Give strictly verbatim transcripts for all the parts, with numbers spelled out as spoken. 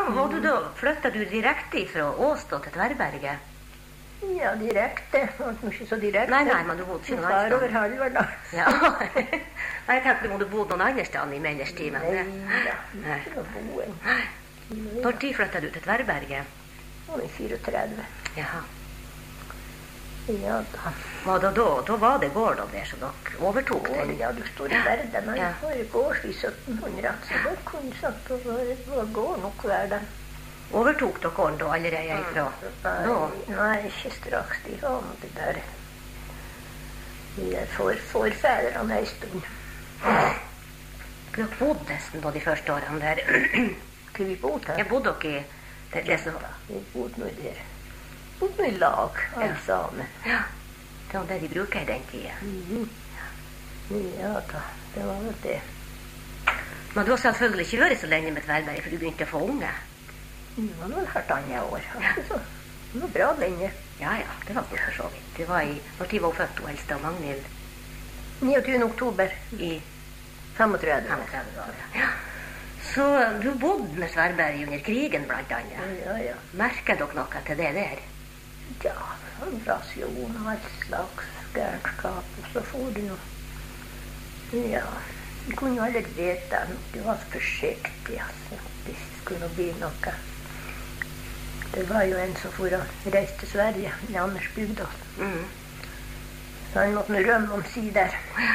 Var du da, flyttet du direkte fra Åstad til Tverrberget? Ja, direkte. Det var ikke så direkte. Nei, nei, men du bodde ikke noe annet annet over Halvardal. Ja. Nei, jeg tenkte du bodde noen andre sted i mellerstimen. Nei, da. Ikke noe boen. Når tid flyttet du til Tverrberget? Det var i fireogtredve. Jaha. Ja, da. Var det da, da var det gård der, så dere overtok den? Ja, du står i verden. Han Ja. var i gård i sytten hundre, så da kunne jeg sagt at det var gård nok hver dag. Overtok dere gården da allerede ifra? Da? Nei, nei, ikke straks. De har noe det der. De der for, forfedrene en stund. Dere bodde nesten på de første årene der. Kunne vi bo der? Jeg bodde dere i det, det som var. Vi bodde nå der. Bodde nå i lag, alle sammen. Ja, det var det de bruker i den tiden. Mhm. Ja da, det var vel det. Men du har selvfølgelig ikke vært så lenge med Tverrberget, for du begynte å få unge. Det var vel halvannet år. Altså, det var bra lenge. Ja, ja, det var det for så vidt. Det var i, når de var født, hun eldste av Magnhild, niogtyvende oktober i femogtredve. femogtredve år. Ja. Så du bodde med Tverrberget under krigen, blant annet. Ja, ja. Merker dere noe til det der? Ja, rasjon og all slags gærenskap, og så får du noe. Ja, du kunne jo aldri vite at du var forsiktig, altså, hvis det skulle bli noe. Det var jo en som for å reise til Sverige, i Anders Bygdal. Mm. Så han måtte rømme om si der.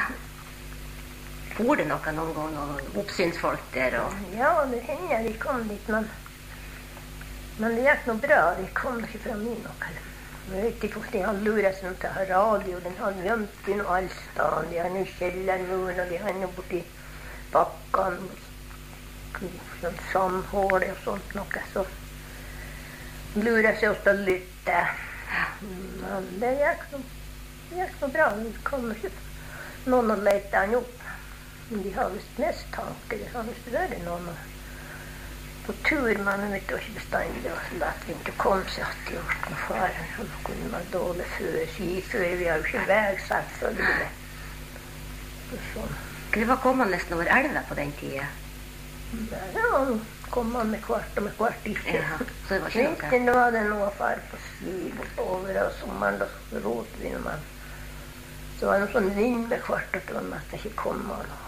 For det noe noen gang, noen oppsynsfolk der? Og... Ja, det hender de kom dit, men, men det gikk noe bra. De kom ikke fra min nok. Jeg vet ikke hvordan de hadde luret seg til å ha radio. Den hadde gjemt i noe allsted. De har noe kjellermuren, og de har noe borti bakkene. Sånn sandhål og sånt noe. Så luret seg også til å lytte. Men det gikk noe, det gikk noe bra. Det kom ikke noen og lette han opp. Men de har visst mistanke. Det har visst vært noen på tur, men de vet ikke bestandig. Og så lette vi ikke komme seg at de gjort noe faren. Så nå kunne man dårlig før, skifør. Vi har jo ikke vei, selvfølgelig. Sånn. Det var kommende nesten over elva på den tiden. Ja, kom man med kvart og med kvart ikke. Ja, så det var ikke noe. Vinteren var det noe far på ski bortover, og sommeren da råd vi når man. Så var det noe sånn vind med kvart, at det var mest ikke kom av noe.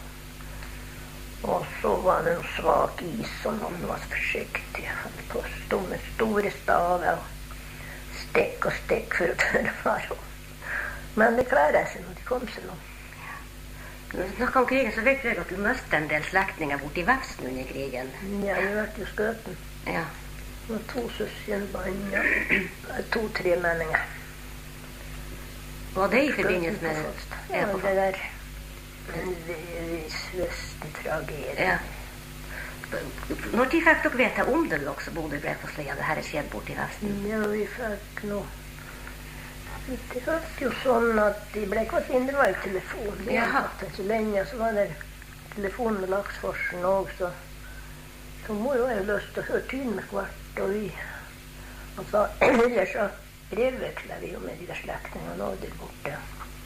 Og så var det noe svak is, som man var forsiktig. På stå med store staver og stekk og stekk for å tørre fare. Men det klarer seg når de kom seg nå. Når vi snakker om krigen, så vet jeg at du møtte en del slektninger borte i Vefsn under krigen. Ja, vi ble jo skøten. Ja. Det var to søskenbarn og to-tre menninger. Var det i forbindelse med... Ja, det der en Vesten-tragedie. Ja. Når de fikk dere vite om det også, bodde i Brekåslia, det her er skjedd borte i Vefsn? Ja, vi fikk noe. Det var jo sånn at i Brekåslia, det var jo telefon. Vi Jaha. hadde hatt den så lenge, så var det telefon med Laksforsen også. Så må jo ha lyst til å høre tyn med kvart, og vi... Han sa, ellers så brevveksler vi jo med de der slektningene og der borte.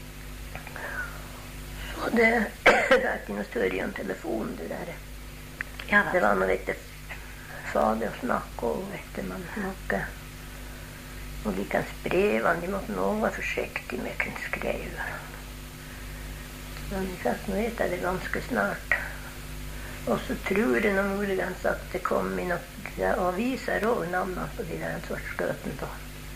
Så det var ikke noe større enn telefon, det der. Ja, Det var noe, vet du, fader å snakke og vet du, man noe. Og likens brevene, de måtte nå være forsiktige med hvem skrev. Men vi fikk nå vite det ganske snart. Og så tror jeg nå muligens at det kom i noen aviser over navnene på de der svartskøten da.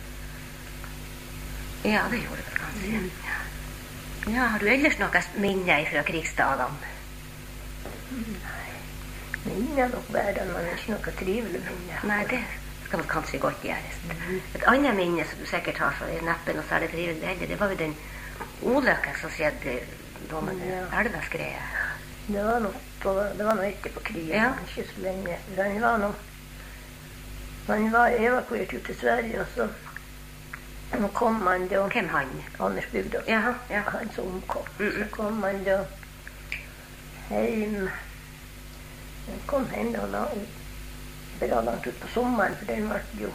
Ja, det gjorde det kanskje. Ja. Ja, har du ellers noe minne fra krigsdagene? Nei, minne er nok bedre, men ikke noe trivelig minne. Nei, det skal vel kanskje godt gjøres. Et annet minne som du sikkert har, så er neppe noe særlig trivelig heller, det var jo den ulykken som skjedde da med det elveskredet. Det var noe, på, det var noe etter på krigen, Ja. men ikke så lenge. Den var noe, man var evakuert ut til Sverige, og så nå kom man da, Hvem han? Anders Bygdal, Jaha, ja. han som omkom, Mm, mm. så kom man da hjem, han kom hjem da, da bra langt ut på sommeren, for den var jo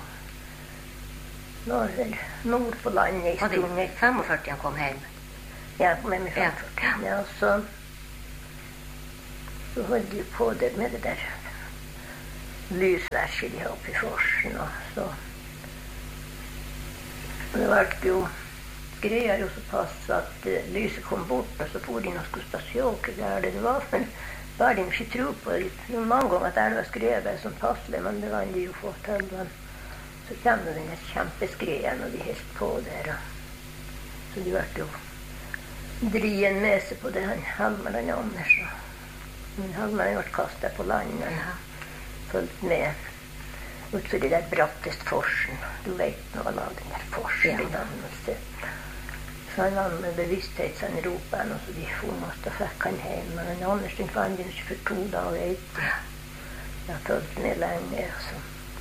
nord, nord på landet i Var det Stronge. i femogførti han kom hjem? Ja, kom hjem i Ja. Frankfurt. Ja, så, så holdt de på det med det der lysverket de har oppe i forsen. Og så det ble jo greia jo såpass at uh, lyset kom bort, og så for de og skulle stasjoke der det var. Men bare de ikke tro på det. Jo, mange ganger at det var skrevet som passelig, men det var de jo fått til. Men så kommer den kjempeskreien, og de helt på der. Og så de ble jo drien med seg på det han Halmar den Anders. Men Halmar ble kastet på landet. Ja. Fulgt med utfor det der brattest forsen. Du vet nå hva den der forsen i dannelse. Så han var med bevissthet, så han ropet han, og så de formåste og fikk han hjem. Men den Anders den fant han ikke for to dager etter. Jeg har fulgt med lenge. Så,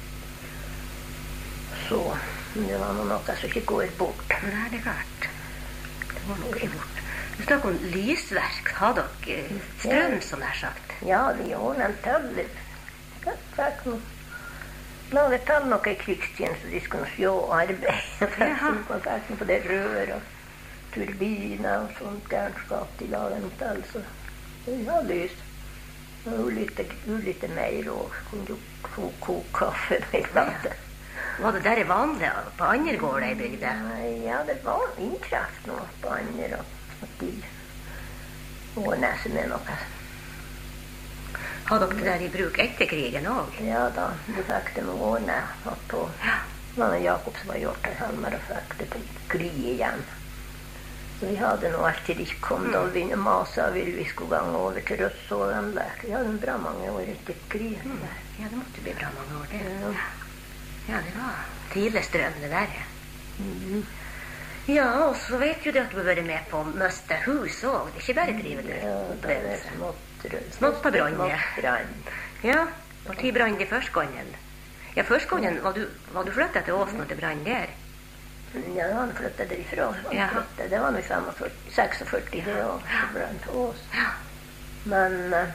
så det var noe som ikke går bort. Nei, det er klart. Det går nok ikke bort. Du snakker om lysverk. Har dere strøm, som det er sagt? Ja, vi ordnet til. Jeg fikk noe. Laget til noe i krigstjeneste, de skulle sjå og arbeide. Jeg fikk noe på det rør og turbiner og sånt gærnskap. De laget noe til, så vi har lys. Og litt, litt mer og kunne få koke kaffe med det. Var det der vanlig på andre gårder i bygda? Ja, det var innkraft nå på andre. At de ordnet seg med noe. Har dere det der i bruk etter krigen også? Ja da, det fikk de ordnet på. Men Jakob som var gjort her Halmar og fikk det på gli igjen. Så vi hadde nå alltid ikke kommet og vi maset ville vi skulle gange over til Rødsålanlegg. Vi hadde bra mange år etter krigen der. Ja, det måtte bli bra mange år det. Ja, ja det var tidlig strøm det der. Mm. Ja, og så vet jo det at du har vært med på Møste hus også. Det er ikke bare trivelig. Ja, det er smått. Smått på brann, ja. Brann. Ja, og til brann de første gangen. Ja, første gangen var du, var du flyttet til Åsen og til brann der? Ja, han flyttet derifra. Han flyttet. Det var nå i seksogførti det år, så brann til Ås. Ja. Men uh,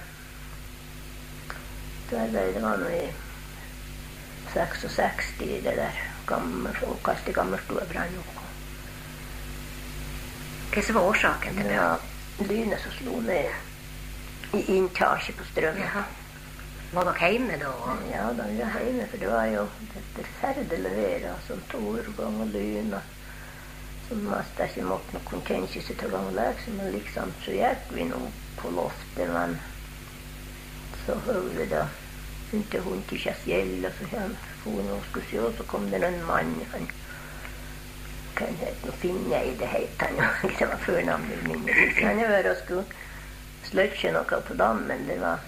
det, det var nå i seksogseksti det der gamle folk, alt det gamle stod brann opp. Hva som var årsaken til det? Ja, lynet som slo ned i inntasje på strømmen. Ja. Var dere hjemme da? Ja, da var jeg hjemme, for det var jo et ferdelig vær, som torgang og lyn, som mest ikke måtte noe kunne tenke seg til å gang og leke, men liksom så gikk vi nå på loftet, men så høy vi da, ikke hun til kjæs gjeld, og så kom hun og skulle se, og så kom det en mann, han kan hete noe finne i det het han jo, det var førnavnet min. Han var og skulle sløtje noe på dammen, det var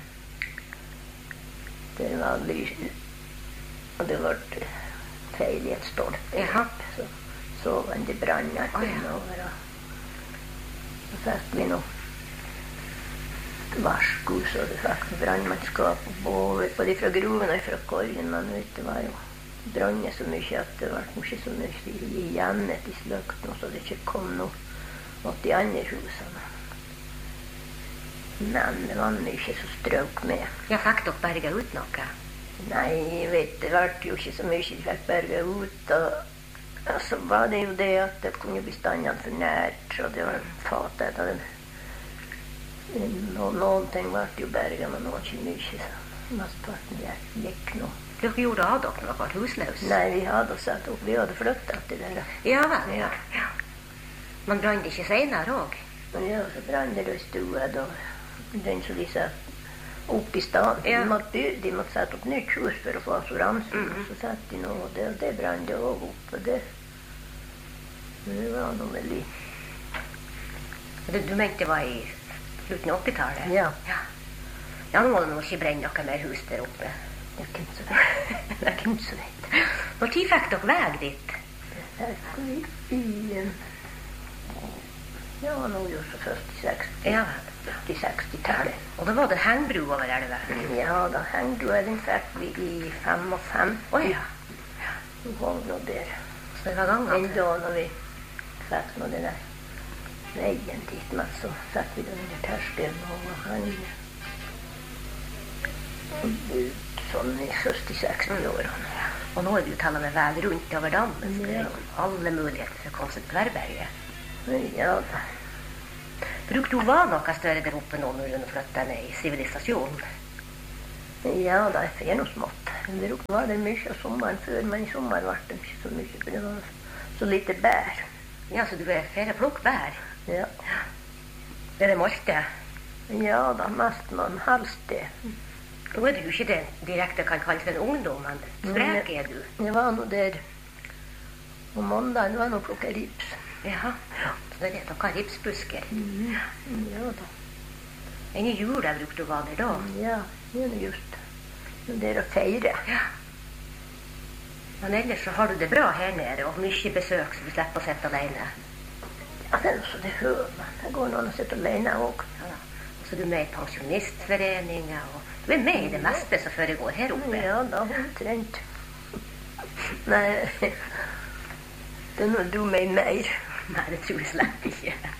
det var lys, og det var feil i et stolpe. Jaha. Så så han det brannet oh, ja. over, og så fikk vi noe varskos, og det fikk noe brannmannskap over på de fra groven og fra korgen, men vet, det var jo brannet så mye at det var ikke så mye igjen etter sløkt, så det ikke kom noe mot de andre husene. Men det var mye som strøk med. Ja, fikk dere berget ut noe? Nei, jeg vet, det var jo ikke så mye de fikk berget ut, og, og så var det jo det at det kunne bli standet for nært, og det var fatet, og det, no, noen ting var jo berget, men noen ikke mye, så mestparten gikk nå. Dere gjorde av dere når dere var husløs? Nei, vi hadde satt opp, vi hadde flyttet til det der. Ja vel, ja. ja. Men brann det ikke senere også? Ja, så brann det i stua da. Den som de satt opp i staden. Ja. De, måtte, de måtte sette opp nytt hus for å få oss ramsen. Mm -hmm. Så satt de noe, og det, det brann det også opp. Og det, det var noe veldig... Du, du mente det var i slutten av åttitallet? Ja. Ja, ja nå må det nå ikke brenne noe mer hus der oppe. Det er ikke så vet. Det er ikke så vet. Når tid fikk dere vei dit? Det fikk vi i... Ja, nå jo så først i seksti. Ja vel. I sekstitallet. Og da var det hengbro over elva? Ja, da hengbroa den fikk vi i femtifem. Å ja. Hun hang nå der. Så det var gangen? En dag når vi fikk nå det der veien dit, men så fikk vi den der terskelen og han sånn i førti-seksti-årene. Og nå er det jo tallet med vel rundt over dammen. Ja. Alle muligheter for å komme seg til Tverrberget. Ja da. Brukte hun var noe større der oppe nå når hun flyttet ned i sivilisasjonen? Ja da, jeg ser noe smått. Det var det mye av sommeren før, men i sommer var det ikke så mye, for det var så lite bær. Ja, så du er ferdig plukk bær? Ja. Er det molte? Ja, da mest man helst det. Nå er du jo ikke det direkte kan kalle for en ungdom, men sprek er du. Jeg var nå der, og mandagen var nå plukket rips. Ja, så det er noen ripsbusker. Mm. Ja da. Enn i jula brukte du være der da? Ja, det er just. Det er å feire. Ja. Men ellers så har du det bra her nede, og mye besøk, så du slipper å sitte alene. Ja, det er også det hører. Det går noen å sitte alene også. Ja, og så er du med i pensjonistforeninger, og du er med i det meste som foregår her oppe. Ja, da har hun trent. Nei, det er noe du med mer. Nei, det tror jeg slett ikke.